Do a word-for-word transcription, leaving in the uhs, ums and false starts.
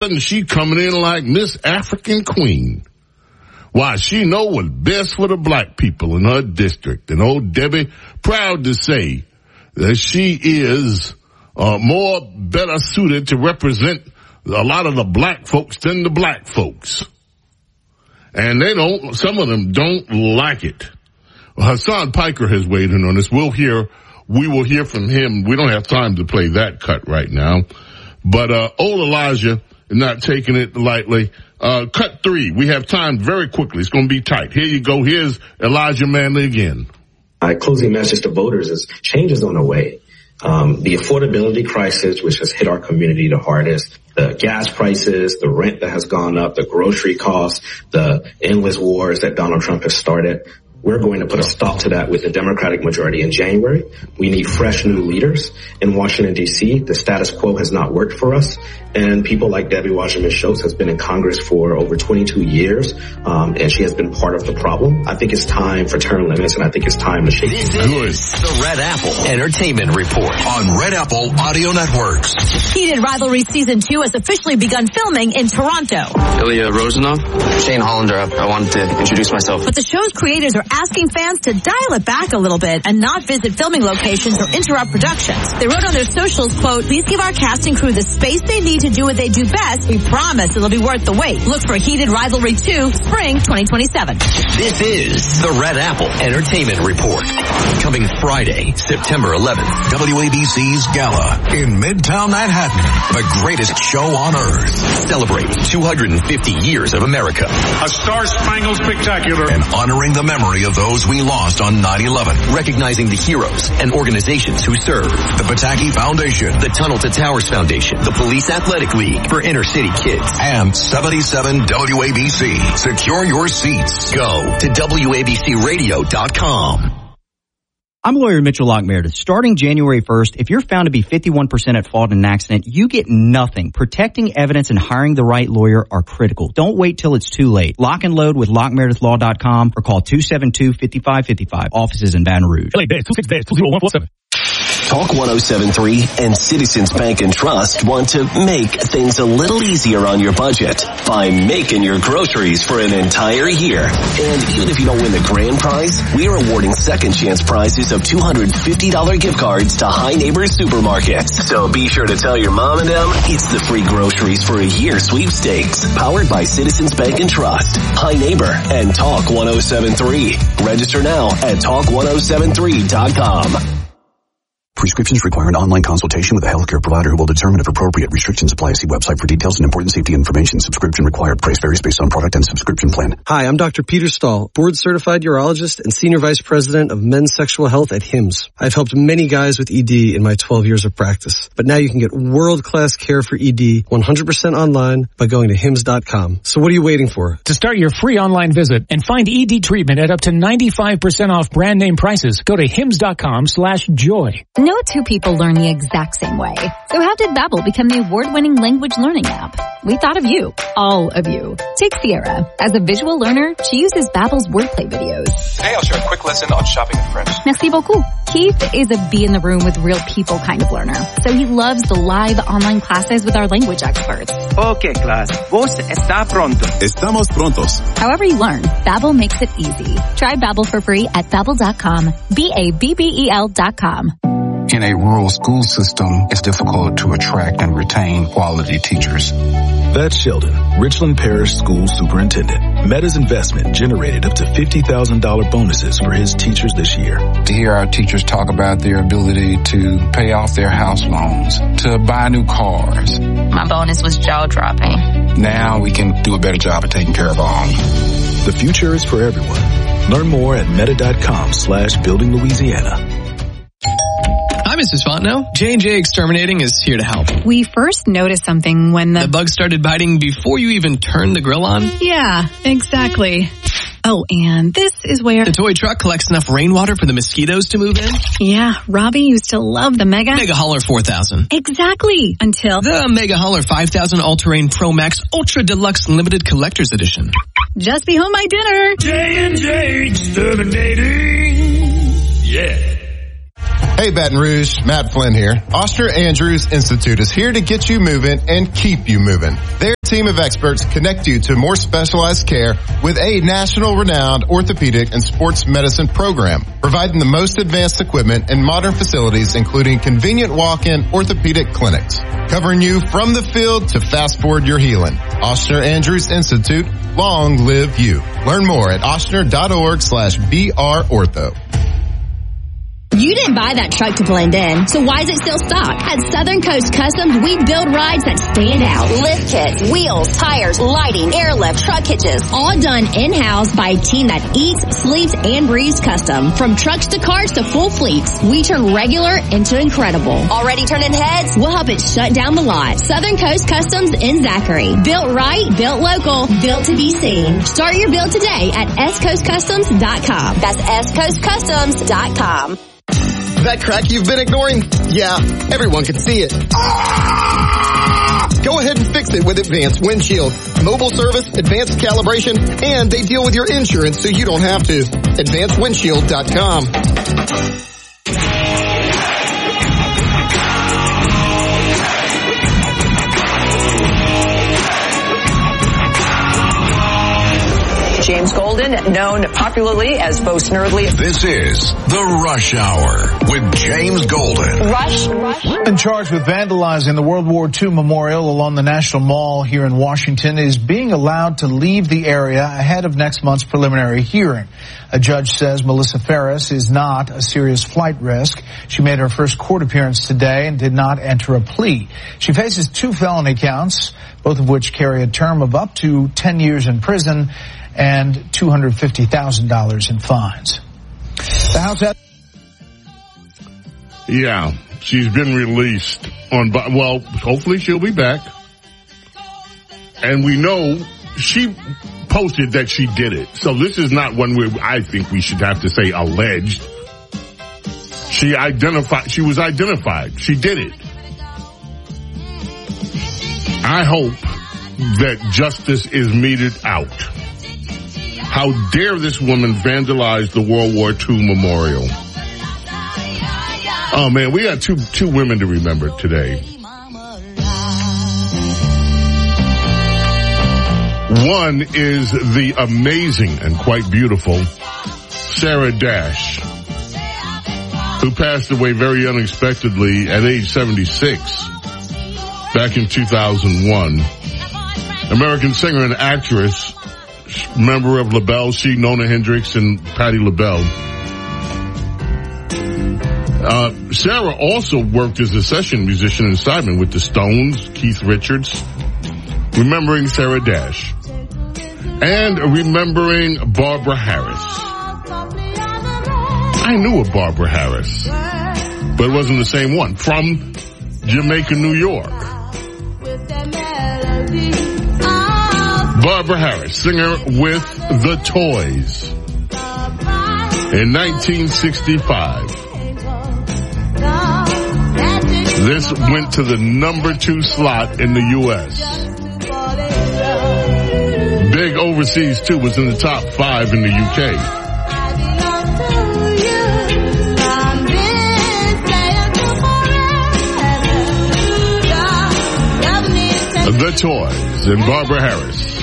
And she coming in like Miss African Queen. Why, she know what's best for the black people in her district. And old Debbie, proud to say that she is uh, more better suited to represent a lot of the black folks than the black folks. And they don't, some of them don't like it. Hassan Piker has weighed in on this. We'll hear, we will hear from him. We don't have time to play that cut right now. But, uh, old Elijah, not taking it lightly. Uh, cut three. We have time very quickly. It's going to be tight. Here you go. Here's Elijah Manley again. My closing message to voters is change is on the way. Um, the affordability crisis, which has hit our community the hardest, the gas prices, the rent that has gone up, the grocery costs, the endless wars that Donald Trump has started. We're going to put a stop to that with the Democratic majority in January. We need fresh new leaders in Washington, D C. The status quo has not worked for us. And people like Debbie Wasserman Schultz has been in Congress for over twenty-two years, um, and she has been part of the problem. I think it's time for term limits, and I think it's time to shake This things up. is the Red Apple Entertainment Report on Red Apple Audio Networks. Heated Rivalry Season two has officially begun filming in Toronto. Ilya Rozanov, Shane Hollander. I wanted to introduce myself. But the show's creators are asking fans to dial it back a little bit and not visit filming locations or interrupt productions. They wrote on their socials, quote, "Please give our cast and crew the space they need to do what they do best. We promise it'll be worth the wait. Look for Heated Rivalry two, Spring twenty twenty-seven. This is the Red Apple Entertainment Report. Coming Friday, September eleventh, W A B C's Gala in Midtown Manhattan. The greatest show on earth. Celebrating two hundred fifty years of America. A Star-Spangled Spectacular. And honoring the memory of those we lost on nine eleven. Recognizing the heroes and organizations who serve. The Pataki Foundation. The Tunnel to Towers Foundation. The Police Athletic League for inner city kids. And seventy-seven W A B C. Secure your seats. Go to W A B C radio dot com. I'm lawyer Mitchell Lockmeredith. Starting January first, if you're found to be fifty-one percent at fault in an accident, you get nothing. Protecting evidence and hiring the right lawyer are critical. Don't wait till it's too late. Lock and load with lock meredith law dot com or call two seven two, five five five five. Offices in Baton Rouge. L A two six two zero one four seven. Talk one oh seven point three and Citizens Bank and Trust want to make things a little easier on your budget by making your groceries for an entire year. And even if you don't win the grand prize, we are awarding second chance prizes of two hundred fifty dollars gift cards to High Neighbors Supermarkets. So be sure to tell your mom and them it's the free groceries for a year sweepstakes, powered by Citizens Bank and Trust, High Neighbor, and Talk one oh seven point three. Register now at talk one oh seven three dot com. Prescriptions require an online consultation with a healthcare provider who will determine if appropriate. Restrictions apply. See website for details and important safety information. Subscription required. Price varies based on product and subscription plan. Hi, I'm Doctor Peter Stahl, board-certified urologist and senior vice president of men's sexual health at Hims. I've helped many guys with E D in my twelve years of practice. But now you can get world-class care for E D one hundred percent online by going to hims dot com. So what are you waiting for? To start your free online visit and find E D treatment at up to ninety-five percent off brand name prices, go to hims dot com slash joy. No two people learn the exact same way. So how did Babbel become the award-winning language learning app? We thought of you. All of you. Take Sierra. As a visual learner, she uses Babbel's wordplay videos. Today I'll share a quick lesson on shopping in French. Merci beaucoup. Keith is a be in the room with real people kind of learner. So he loves the live online classes with our language experts. Okay, class. Vos está pronto. Estamos prontos. However you learn, Babbel makes it easy. Try Babbel for free at babbel dot com. B A B B E L dot com. In a rural school system, it's difficult to attract and retain quality teachers. That's Sheldon, Richland Parish School Superintendent. Meta's investment generated up to fifty thousand dollars bonuses for his teachers this year. To hear our teachers talk about their ability to pay off their house loans, to buy new cars. My bonus was jaw-dropping. Now we can do a better job of taking care of our own. The future is for everyone. Learn more at meta dot com slash building Louisiana. Hi, Missus Fontenot. J and J Exterminating is here to help. We first noticed something when the... The bug started biting before you even turned the grill on? Yeah, exactly. Oh, and this is where... The toy truck collects enough rainwater for the mosquitoes to move in? Yeah, Robbie used to love the Mega... Mega Hauler four thousand. Exactly, until... The Mega Hauler five thousand All-Terrain Pro Max Ultra Deluxe Limited Collector's Edition. Just be home my dinner. J and J Exterminating. Yeah. Hey Baton Rouge, Matt Flynn here. Oster Andrews Institute is here to get you moving and keep you moving. Their team of experts connect you to more specialized care with a national renowned orthopedic and sports medicine program, providing the most advanced equipment and modern facilities, including convenient walk-in orthopedic clinics, covering you from the field to fast forward your healing. Oster Andrews Institute, long live you. Learn more at ostner.org slash BR Ortho. You didn't buy that truck to blend in, so why is it still stock? At Southern Coast Customs, we build rides that stand out. Lift kits, wheels, tires, lighting, airlift, truck hitches, all done in-house by a team that eats, sleeps, and breathes custom. From trucks to cars to full fleets, we turn regular into incredible. Already turning heads? We'll help it shut down the lot. Southern Coast Customs in Zachary. Built right, built local, built to be seen. Start your build today at s coast customs dot com. That's s coast customs dot com. That crack you've been ignoring? Yeah, everyone can see it. Ah! Go ahead and fix it with Advanced Windshield. Mobile service, advanced calibration, and they deal with your insurance so you don't have to. advanced windshield dot com. James Golden, known popularly as Bo Snerdley. This is The Rush Hour with James Golden. Rush, Rush. And charged with vandalizing the World War Two memorial along the National Mall here in Washington is being allowed to leave the area ahead of next month's preliminary hearing. A judge says Melissa Ferris is not a serious flight risk. She made her first court appearance today and did not enter a plea. She faces two felony counts, both of which carry a term of up to ten years in prison and two hundred fifty thousand dollars in fines. The House had... Yeah, she's been released on, well, hopefully she'll be back. And we know she posted that she did it. So this is not one where I think we should have to say alleged. She identified, she was identified. She did it. I hope that justice is meted out. How dare this woman vandalize the World War Two memorial? Oh man, we got two two women to remember today. One is the amazing and quite beautiful Sarah Dash, who passed away very unexpectedly at age seventy-six back in two thousand one. American singer and actress, member of LaBelle, she, Nona Hendrix, and Patti LaBelle. Uh, Sarah also worked as a session musician in Simon with the Stones, Keith Richards. Remembering Sarah Dash. And remembering Barbara Harris. I knew a Barbara Harris, but it wasn't the same one. From Jamaica, New York. Barbara Harris, singer with The Toys. In nineteen sixty-five. This went to the number two slot in the U S Big overseas, too, was in the top five in the U K. The Toys and Barbara Harris.